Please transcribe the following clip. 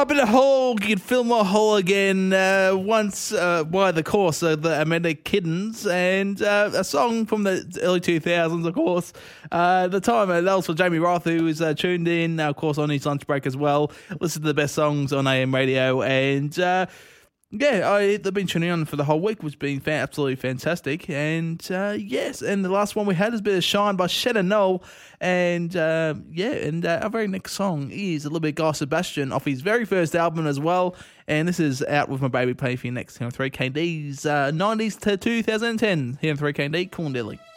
a bit of Hall. You can feel more Hall again once by the course of the Amanda Kiddens and a song from the early 2000s, of course. The time that was for Jamie Roth, who was tuned in, of course, on his lunch break as well. Listen to the best songs on AM radio and... they've been tuning on for the whole week, which has been absolutely fantastic. And yes, and the last one we had is a bit of Shine by Shannon Noel. And our very next song is a little bit of Guy Sebastian off his very first album as well. And this is Out With My Baby, playing for you next here on 3KD's 90s to 2010 here on 3KD, Corndelly.